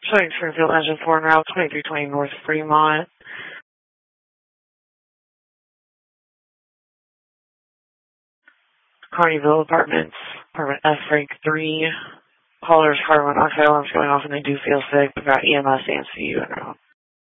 Showing Springfield Engine 4 en route 2320 North Fremont. Carneyville Apartments, apartment F rank 3. Callers carbon monoxide alarms going off and they do feel sick. We've got EMS and CU en route.